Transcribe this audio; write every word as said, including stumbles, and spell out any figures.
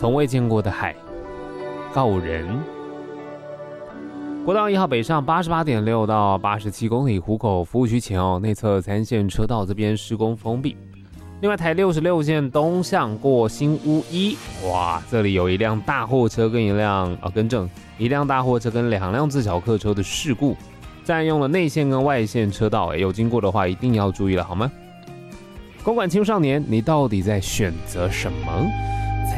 从未见过的海，告人。国道一号北上八十八点六到八十七公里，湖口服务区前哦，内侧三线车道这边施工封闭。另外台六十六线东向过新屋一，哇，这里有一辆大货车跟一辆啊更正，一辆大货车跟两辆自小客车的事故，占用了内线跟外线车道，哎，有经过的话一定要注意了，好吗？公馆青少年，你到底在选择什么？